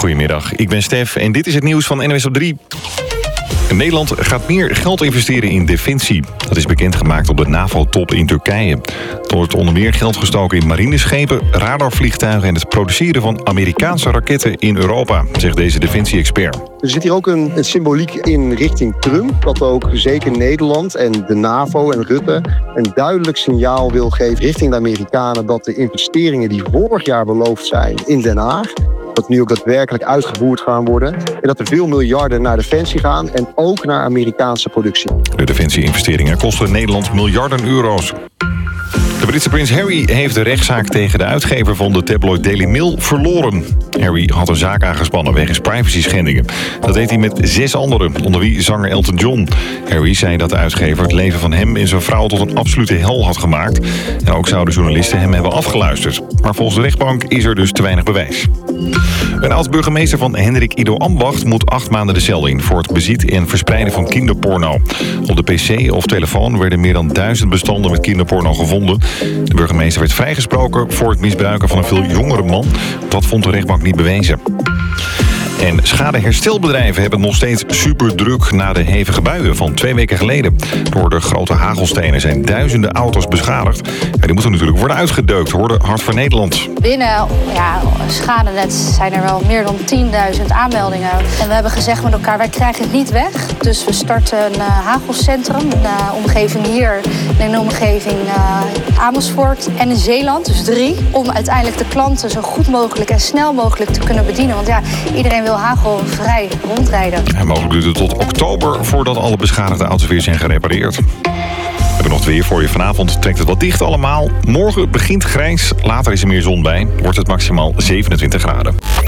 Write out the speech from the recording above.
Goedemiddag, ik ben Stef en dit is het nieuws van NOS op 3. Nederland gaat meer geld investeren in defensie. Dat is bekendgemaakt op de NAVO-top in Turkije. Er wordt onder meer geld gestoken in marineschepen, radarvliegtuigen en het produceren van Amerikaanse raketten in Europa, zegt deze defensie-expert. Er zit hier ook een symboliek in richting Trump, dat ook zeker Nederland en de NAVO en Rutte een duidelijk signaal wil geven richting de Amerikanen dat de investeringen die vorig jaar beloofd zijn in Den Haag, dat nu ook daadwerkelijk uitgevoerd gaan worden. En dat er veel miljarden naar defensie gaan en ook naar Amerikaanse productie. De defensie-investeringen kosten Nederland miljarden euro's. De Britse prins Harry heeft de rechtszaak tegen de uitgever van de tabloid Daily Mail verloren. Harry had een zaak aangespannen wegens privacy-schendingen. Dat deed hij met 6 anderen, onder wie zanger Elton John. Harry zei dat de uitgever het leven van hem en zijn vrouw tot een absolute hel had gemaakt. En ook zouden journalisten hem hebben afgeluisterd. Maar volgens de rechtbank is er dus te weinig bewijs. Een oud-burgemeester van Hendrik Ido Ambacht moet 8 maanden de cel in voor het bezit en verspreiden van kinderporno. Op de pc of telefoon werden meer dan 1000 bestanden met kinderporno gevonden. De burgemeester werd vrijgesproken voor het misbruiken van een veel jongere man. Dat vond de rechtbank niet bewezen. En schadeherstelbedrijven hebben nog steeds super druk na de hevige buien van 2 weken geleden. Door de grote hagelstenen zijn duizenden auto's beschadigd. En die moeten natuurlijk worden uitgedeukt, hoorde Hart voor Nederland. Binnen Schadenet zijn er wel meer dan 10.000 aanmeldingen. En we hebben gezegd met elkaar, wij krijgen het niet weg. Dus we starten een hagelcentrum in de omgeving hier, in de omgeving Amersfoort en in Zeeland. Dus 3, om uiteindelijk de klanten zo goed mogelijk en snel mogelijk te kunnen bedienen. Want ja, iedereen wil hagelvrij rondrijden. En mogelijk duurt het tot oktober voordat alle beschadigde auto's weer zijn gerepareerd. We hebben nog het weer voor je. Vanavond trekt het wat dicht allemaal. Morgen begint grijs, later is er meer zon bij. Wordt het maximaal 27 graden.